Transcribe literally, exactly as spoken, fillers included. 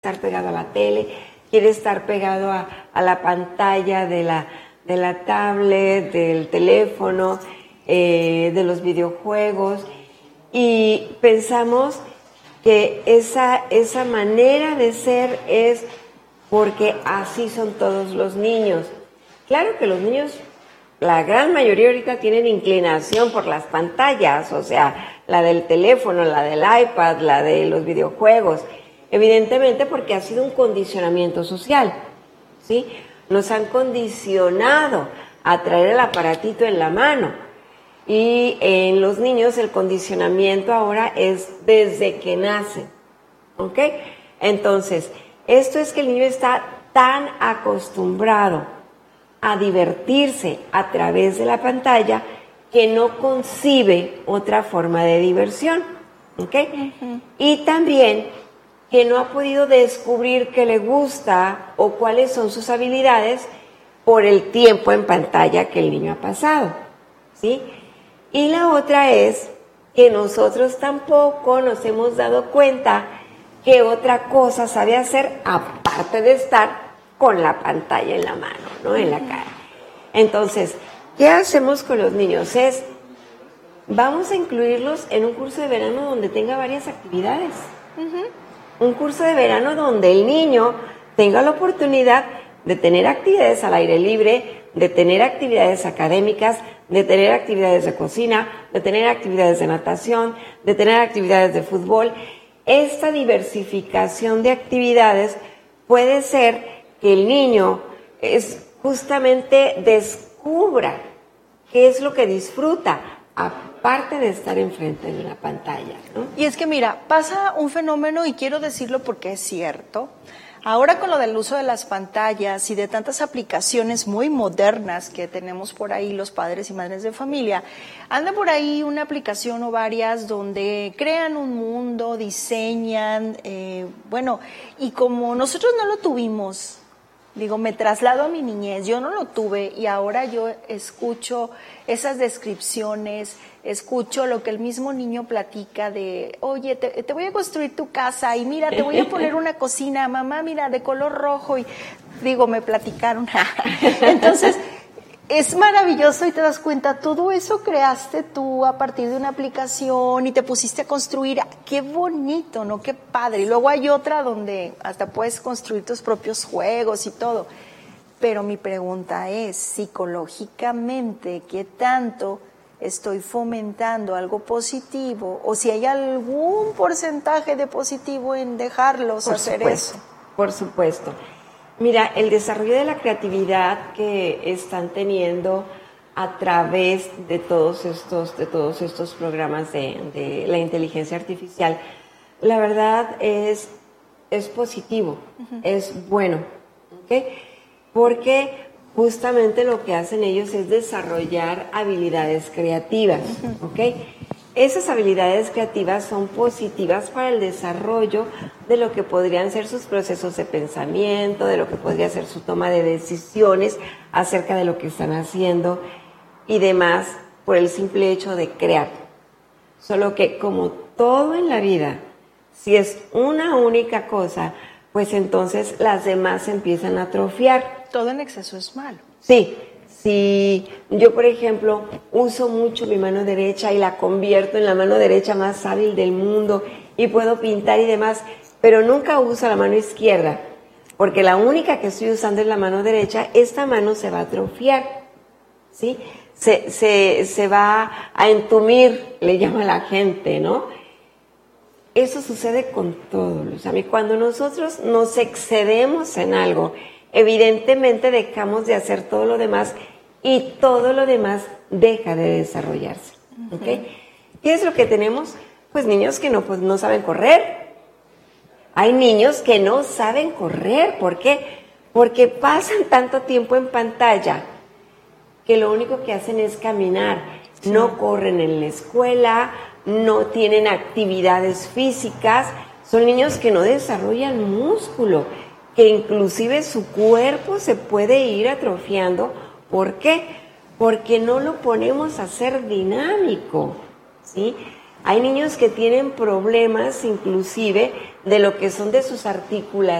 estar pegado a la tele, quiere estar pegado a, a la pantalla de la, de la tablet, del teléfono, eh, de los videojuegos, y pensamos que esa, esa manera de ser es porque así son todos los niños. Claro que los niños, la gran mayoría ahorita tienen inclinación por las pantallas, o sea, la del teléfono, la del iPad, la de los videojuegos, evidentemente porque ha sido un condicionamiento social, ¿sí? Nos han condicionado a traer el aparatito en la mano, y en los niños el condicionamiento ahora es desde que nacen, ¿ok? Entonces, esto es que el niño está tan acostumbrado a divertirse a través de la pantalla que no concibe otra forma de diversión, ¿ok? Uh-huh. Y también que no ha podido descubrir qué le gusta o cuáles son sus habilidades por el tiempo en pantalla que el niño ha pasado, ¿sí? Y la otra es que nosotros tampoco nos hemos dado cuenta que otra cosa sabe hacer aparte de estar con la pantalla en la mano, ¿no? En la cara. Entonces, ¿qué hacemos con los niños? Es, vamos a incluirlos en un curso de verano donde tenga varias actividades. Uh-huh. Un curso de verano donde el niño tenga la oportunidad de tener actividades al aire libre, de tener actividades académicas, de tener actividades de cocina, de tener actividades de natación, de tener actividades de fútbol. Esta diversificación de actividades puede ser que el niño es justamente descubra qué es lo que disfruta, aparte de estar enfrente de una pantalla, ¿no? Y es que mira, pasa un fenómeno, y quiero decirlo porque es cierto. Ahora con lo del uso de las pantallas y de tantas aplicaciones muy modernas que tenemos por ahí los padres y madres de familia, anda por ahí una aplicación o varias donde crean un mundo, diseñan, eh, bueno, y como nosotros no lo tuvimos, digo, me traslado a mi niñez, yo no lo tuve y ahora yo escucho esas descripciones, escucho lo que el mismo niño platica de, oye, te, te voy a construir tu casa y mira, te voy a poner una cocina, mamá, mira, de color rojo, y digo, me platicaron. Entonces, es maravilloso y te das cuenta, todo eso creaste tú a partir de una aplicación y te pusiste a construir. Qué bonito, ¿no? Qué padre. Y luego hay otra donde hasta puedes construir tus propios juegos y todo. Pero mi pregunta es, psicológicamente, ¿qué tanto estoy fomentando algo positivo? O si hay algún porcentaje de positivo en dejarlos por hacer supuesto, eso. Por supuesto. Mira, el desarrollo de la creatividad que están teniendo a través de todos estos, de todos estos programas de, de la inteligencia artificial, la verdad es, es positivo, uh-huh. Es bueno, ¿ok? Porque justamente lo que hacen ellos es desarrollar habilidades creativas, uh-huh. ¿Ok? Esas habilidades creativas son positivas para el desarrollo de lo que podrían ser sus procesos de pensamiento, de lo que podría ser su toma de decisiones acerca de lo que están haciendo y demás, por el simple hecho de crear. Solo que como todo en la vida, si es una única cosa, pues entonces las demás se empiezan a atrofiar. Todo en exceso es malo. Sí. Si yo, por ejemplo, uso mucho mi mano derecha y la convierto en la mano derecha más hábil del mundo y puedo pintar y demás, pero nunca uso la mano izquierda, porque la única que estoy usando es la mano derecha, esta mano se va a atrofiar, ¿sí? Se, se, se va a entumir, le llama la gente, ¿no? Eso sucede con todo, Luz. A mí, cuando nosotros nos excedemos en algo, evidentemente dejamos de hacer todo lo demás y todo lo demás deja de desarrollarse, ¿ok? ¿Qué es lo que tenemos? Pues niños que no, pues no saben correr. Hay niños que no saben correr. ¿Por qué? Porque pasan tanto tiempo en pantalla que lo único que hacen es caminar. Sí. No corren en la escuela, no tienen actividades físicas. Son niños que no desarrollan músculo, que inclusive su cuerpo se puede ir atrofiando. ¿Por qué? Porque no lo ponemos a ser dinámico, ¿sí? Hay niños que tienen problemas inclusive de lo que son de sus articulaciones.